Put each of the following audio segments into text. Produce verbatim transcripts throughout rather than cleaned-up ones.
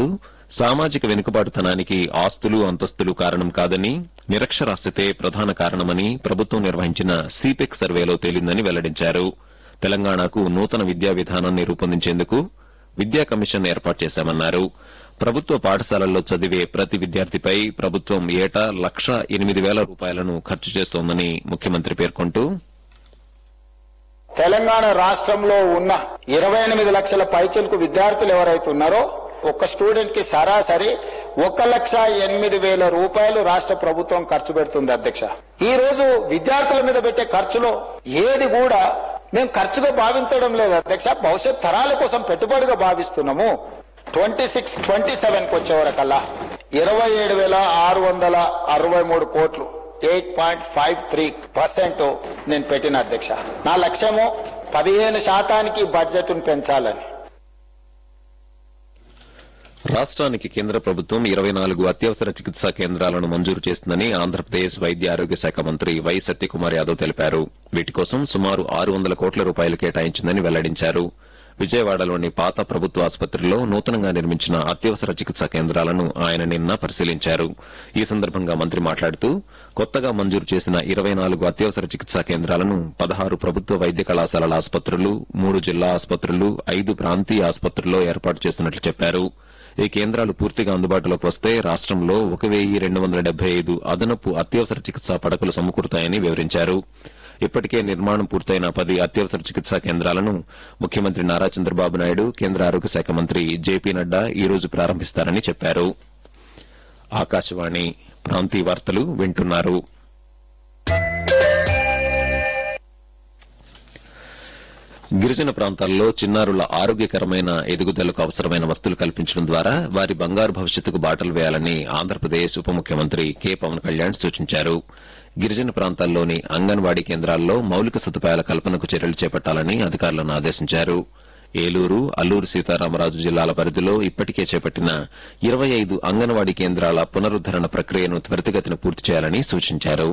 మాట్లాడుతూ సామాజిక వెనుకబాటుతనానికి ఆస్తులు అంతస్తులు కారణం కాదని, నిరక్షరాస్యతే ప్రధాన కారణమని ప్రభుత్వం నిర్వహించిన సిపెక్ సర్వేలో తేలిందని వెల్లడించారు. తెలంగాణకు నూతన విద్యా విధానాన్ని రూపొందించేందుకు విద్యా కమిషన్ ఏర్పాటు చేశామన్నారు. ప్రభుత్వ పాఠశాలల్లో చదివే ప్రతి విద్యార్థిపై ప్రభుత్వం ఏటా లక్ష ఎనిమిది వేల రూపాయలను ఖర్చు చేస్తోందని ముఖ్యమంత్రి పేర్కొంటూ, తెలంగాణ రాష్ట్రంలో ఉన్న ఇరవై ఎనిమిది లక్షల పైచిలకు విద్యార్థులు ఎవరైతే ఉన్నారో ఒక్క స్టూడెంట్ కి సరాసరి ఒక లక్ష ఎనిమిది వేల రూపాయలు రాష్ట్ర ప్రభుత్వం ఖర్చు పెడుతుంది అధ్యక్ష. ఈ రోజు విద్యార్థుల మీద పెట్టే ఖర్చులో ఏది కూడా మేము ఖర్చుగా భావించడం లేదు అధ్యక్ష, భవిష్యత్ తరాల కోసం పెట్టుబడిగా భావిస్తున్నాము. ట్వంటీ సిక్స్ ట్వంటీ సెవెన్ కి వచ్చే వరకల్లా ఇరవై ఏడు వేల ఆరు వందల అరవై మూడు కోట్లు eight point five three percent నేను పెట్టిన అధ్యక్ష. నా లక్ష్యము పదిహేను శాతానికి బడ్జెట్ ను పెంచాలని. రాష్ట్రానికి కేంద్ర ప్రభుత్వం ఇరవై నాలుగు అత్యవసర చికిత్సా కేంద్రాలను మంజూరు చేస్తుందని ఆంధ్రప్రదేశ్ వైద్య ఆరోగ్య శాఖ మంత్రి వై సత్యకుమార్ యాదవ్ తెలిపారు. వీటి కోసం సుమారు ఆరు వందల కోట్ల రూపాయలు కేటాయించిందని వెల్లడించారు. విజయవాడలోని పాత ప్రభుత్వ ఆసుపత్రిలో నూతనంగా నిర్మించిన అత్యవసర చికిత్సా కేంద్రాలను ఆయన నిన్న పరిశీలించారు. ఈ సందర్భంగా మంత్రి మాట్లాడుతూ, కొత్తగా మంజూరు చేసిన ఇరవై నాలుగు అత్యవసర చికిత్సా కేంద్రాలను పదహారు ప్రభుత్వ వైద్య కళాశాలల ఆసుపత్రులు, మూడు జిల్లా ఆసుపత్రులు, ఐదు ప్రాంతీయ ఆసుపత్రుల్లో ఏర్పాటు చేస్తున్నట్లు చెప్పారు. ఈ కేంద్రాలు పూర్తిగా అందుబాటులోకి వస్తే రాష్టంలో ఒక వెయ్యి రెండు వందల డెబ్బై ఐదు అదనపు అత్యవసర చికిత్సా పడకలు సమకూరుతాయని వివరించారు. ఇప్పటికే నిర్మాణం పూర్తయిన పది అత్యవసర చికిత్సా కేంద్రాలను ముఖ్యమంత్రి నారా చంద్రబాబు నాయుడు, కేంద్ర ఆరోగ్య శాఖ మంత్రి జేపీ నడ్డా ఈ రోజు ప్రారంభిస్తారని చెప్పారు. ఆకాశవాణి ప్రాంతీయ వార్తలు వింటున్నారు. గిరిజన ప్రాంతాల్లో చిన్నారుల ఆరోగ్యకరమైన ఎదుగుదలకు అవసరమైన వస్తువులు కల్పించడం ద్వారా వారి బంగారు భవిష్యత్తుకు బాటలు వేయాలని ఆంధ్రప్రదేశ్ ఉప ముఖ్యమంత్రి కె పవన్ కళ్యాణ్ సూచించారు. గిరిజన ప్రాంతాల్లోని అంగన్వాడీ కేంద్రాల్లో మౌలిక సదుపాయాల కల్పనకు చర్యలు చేపట్టాలని అధికారులను ఆదేశించారు. ఏలూరు, అల్లూరు సీతారామరాజు జిల్లాల పరిధిలో ఇప్పటికే చేపట్టిన ఇరవై ఐదు అంగన్వాడీ కేంద్రాల పునరుద్దరణ ప్రక్రియను త్వరితగతిన పూర్తి చేయాలని సూచించారు.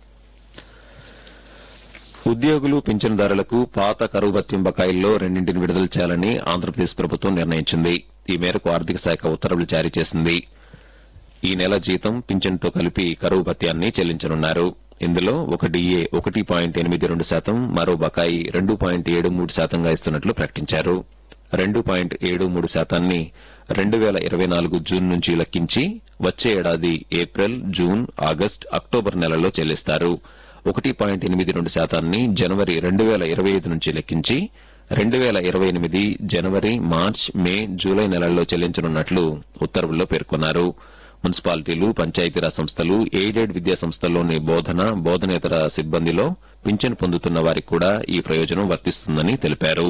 ఉద్యోగులు, పింఛనుదారులకు పాత కరువు భత్యం బకాయిల్లో రెండింటిని విడుదల చేయాలని ఆంధ్రప్రదేశ్ ప్రభుత్వం నిర్ణయించింది. ఈ మేరకు ఆర్థిక శాఖ ఉత్తర్వులు జారీ చేసింది. ఈ నెల జీతం, పింఛన్తో కలిపి కరువు భత్యాన్ని చెల్లించనున్నారు. ఇందులో ఒక డీఏ ఒకటి పాయింట్ ఎనిమిది రెండు శాతం, మరో బకాయి రెండు పాయింట్ ఏడు మూడు శాతంగా ఇస్తున్నట్లు ప్రకటించారు. రెండు పాయింట్ ఏడు మూడు శాతాన్ని రెండు వేల ఇరవై నాలుగు జూన్ నుంచి లెక్కించి వచ్చే ఏడాది ఏప్రిల్, జూన్, ఆగస్టు, అక్టోబర్ నెలల్లో చెల్లిస్తారు. ఒకటి పాయింట్ ఎనిమిది రెండు శాతాన్ని జనవరి రెండు వేల ఇరవై ఐదు నుంచి లెక్కించి రెండు వేల ఇరవై ఎనిమిది జనవరి, మార్చ్, మే, జూలై నెలల్లో చెల్లించనున్నట్లు ఉత్తర్వుల్లో పేర్కొన్నారు. మున్సిపాలిటీలు, పంచాయతీరాజ్ సంస్థలు, ఎయిడెడ్ విద్యా సంస్థల్లోని బోధన, బోధనేతర సిబ్బందిలో పింఛను పొందుతున్న వారికి కూడా ఈ ప్రయోజనం వర్తిస్తుందని తెలిపారు.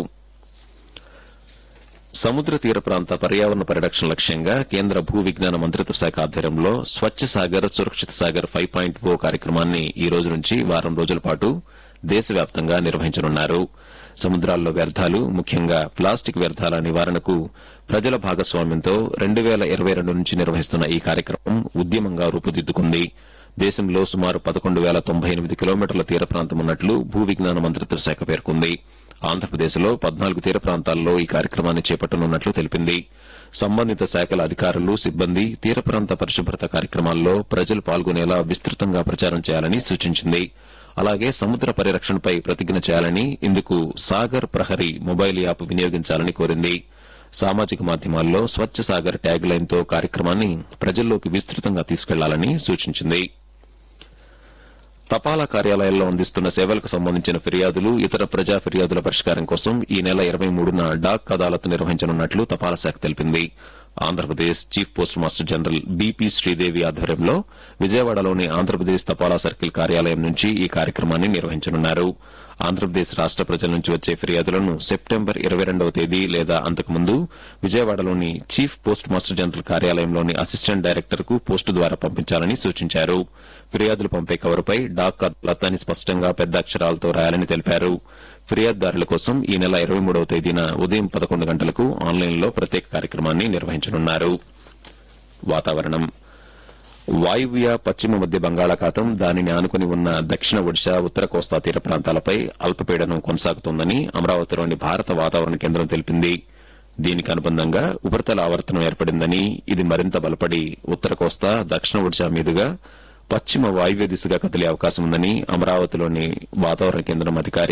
సముద్ర తీర ప్రాంత పర్యావరణ పరిరక్షణ లక్ష్యంగా కేంద్ర భూ విజ్ఞాన మంత్రిత్వ శాఖ ఆధ్వర్యంలో స్వచ్ఛ సాగర్, సురక్షిత సాగర్ ఫైవ్ పాయింట్ ఓ కార్యక్రమాన్ని ఈ రోజు నుంచి వారం రోజుల పాటు దేశవ్యాప్తంగా నిర్వహించనున్నారు. సముద్రాల్లో వ్యర్థాలు, ముఖ్యంగా ప్లాస్టిక్ వ్యర్థాల నివారణకు ప్రజల భాగస్వామ్యంతో రెండు వేల ఇరవై రెండు నుంచి నిర్వహిస్తున్న ఈ కార్యక్రమం ఉద్యమంగా రూపుదిద్దుకుంది. దేశంలో సుమారు పదకొండు వేల తొంభై ఎనిమిది కిలోమీటర్ల తీర ప్రాంతం ఉన్నట్లు భూ విజ్ఞాన మంత్రిత్వ శాఖ పేర్కొంది. ఆంధ్రప్రదేశ్లో పద్నాలుగు తీర ప్రాంతాల్లో ఈ కార్యక్రమాన్ని చేపట్టనున్నట్లు తెలిపింది. సంబంధిత శాఖల అధికారులు, సిబ్బంది తీర ప్రాంత పరిశుభ్రత కార్యక్రమాల్లో ప్రజలు పాల్గొనేలా విస్తృతంగా ప్రచారం చేయాలని సూచించింది. అలాగే సముద్ర పరిరక్షణపై ప్రతిజ్ఞ చేయాలని, ఇందుకు సాగర్ ప్రహరీ మొబైల్ యాప్ వినియోగించాలని కోరింది. సామాజిక మాధ్యమాల్లో స్వచ్ఛ సాగర్ ట్యాగ్ లైన్తో కార్యక్రమాన్ని ప్రజల్లోకి విస్తృతంగా తీసుకెళ్లాలని సూచించింది. తపాలా కార్యాలయాల్లో అందిస్తున్న సేవలకు సంబంధించిన ఫిర్యాదులు, ఇతర ప్రజా ఫిర్యాదుల పరిష్కారం కోసం ఈ నెల ఇరవై మూడున డాక్ అదాలత్ నిర్వహించనున్నట్లు తపాలా శాఖ తెలిపింది. Andhra Pradesh chief post master general BP Sridevi ఆధ్వర్యంలో విజయవాడలోని ఆంధ్రప్రదేశ్ తపాలా సర్కిల్ కార్యాలయం నుంచి ఈ కార్యక్రమాన్ని నిర్వహించనున్నారు. ఆంధ్రప్రదేశ్ రాష్ట ప్రజల నుంచి వచ్చే ఫిర్యాదులను సెప్టెంబర్ ఇరవై రెండవ తేదీ లేదా అంతకుముందు విజయవాడలోని chief post master general కార్యాలయంలోని assistant director కు పోస్టు ద్వారా పంపించాలని సూచించారు. ఫిర్యాదులు పంపే కవరుపై డాక్ అదాలత్ అని స్పష్టంగా పెద్ద అక్షరాలతో రాయాలని తెలిపారు. ఫిర్యాదుదారుల కోసం ఈ నెల ఇరవై మూడవ తేదీన ఉదయం పదకొండు గంటలకు ఆన్లైన్లో ప్రత్యేక కార్యక్రమాన్ని నిర్వహించనున్నారు. వాతావరణం. వాయువ్య పశ్చిమ మధ్య బంగాళాఖాతం, దానిని ఆనుకుని ఉన్న దక్షిణ ఒడిశా, ఉత్తర కోస్తా తీర ప్రాంతాలపై అల్పపీడనం కొనసాగుతోందని అమరావతిలోని భారత వాతావరణ కేంద్రం తెలిపింది. దీనికి అనుబంధంగా ఉపరితల ఆవర్తనం ఏర్పడిందని ఇది మరింత బలపడి ఉత్తర కోస్తా దక్షిణ ఒడిశా మీదుగా పశ్చిమ వాయువ్య దిశగా కదిలే అవకాశం ఉందని అమరావతిలోని వాతావరణ కేంద్రం అధికారి